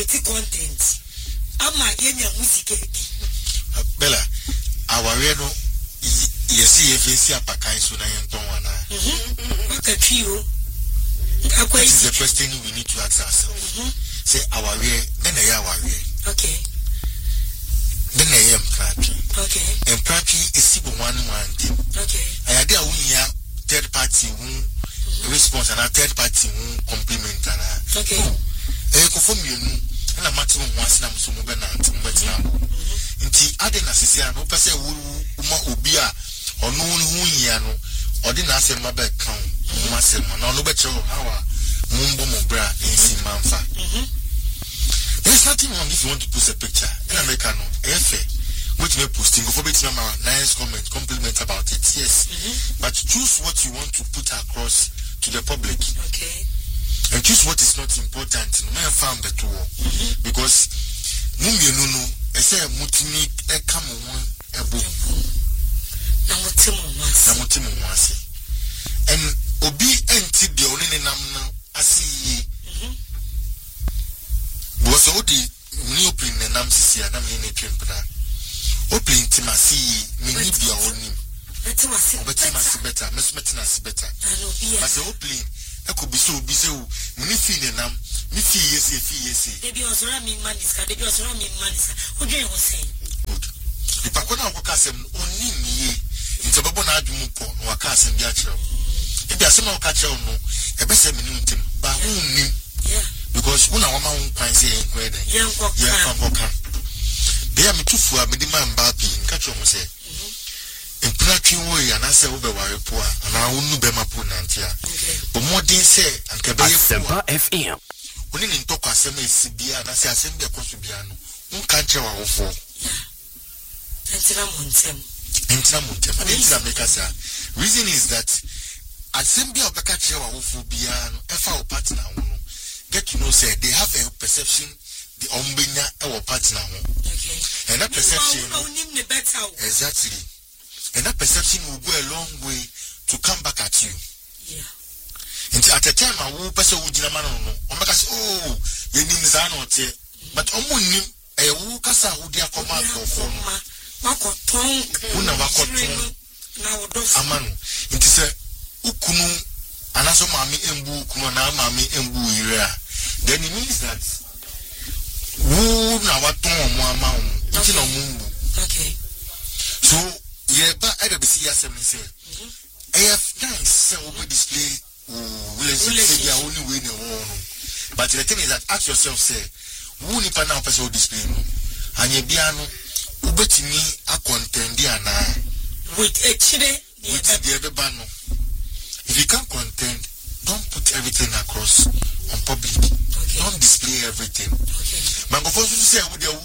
content. Ama yenya music. Bella, our reno yesi efesi apakai so na yenton wana. Okay, few. That is the question we need to ask ourselves. Say our way, then I our way. Okay. Then I am prapi. Okay. And prapi is simple one thing. Okay. I idea we here third party response and a third party compliment and okay. Conform you and a maximum once now so benant but now. Inti ade na sisi no pese uma obia ono hu hiano ode na asem ma be kan mo asem na no be che how mumbo mo bra ensi manfa. There's nothing wrong if you want to post a picture in America no efe which may posting go for bit my nice compliment about it, yes. But choose what you want to put across to the public. Okay. And choose what is not important. No man found the tool. Because Mumbi no I say mutimi e come on a book. Namutimu wasi. And obi enti the only namna asi was odi ni opening the nam sisi na me ne twempra. Opening timasi me ni bia oni. Better. Better. But the opening I could be so busy. Me feel nam. Me feel yes. Debi osora mi maniska. Oje wo say. Good. If I couldn't work as oni me, it's a babo na adwumu po no waka asem bi a kire. If you asem na waka kire no, e be say me ni ntim. Ba hu nim. Yeah. Because una wama hu kwan say enko eden. Yeah, kwa. They are me tufu a me di man ba pi nka kire mo say. Empratwi wo ya na say wo be ware po a na wo nu be mapo nantia. But modern say anka be Asempa FM. Oni ni ntoko asem esibia na say asem be koso bia no. Nka kire wa wo fo. Entina montem. Reason is that asembia obeka kire wa wo fo bia no efa wo partner wo no. Get to know say they have a perception the ombenya e wo partner wo. Okay. And that perception exactly. And that perception will go a long way to come back at you. Yeah. And at a time, I will pass over Jinamano. Oh, you need Zano, but Omunim, a Wukasa would dear command for Una Wakotong Amano. It is a Ukunu, Anaso Mami Embu, Kumana Mami Embu Ira. Then it means that Woo Nawaton Mama, it's no Mumbu. Okay. So, yeah, but I don't see as I say. I have nice over display. Say the only way in the world. But the thing is that ask yourself, say, who ni pa na person display no? Anye biano, ubeti ni a contendi ana. With a chile, with the other bano. If you can't contend, don't put everything across on public. Okay. Don't display everything. Okay. But before you say, would you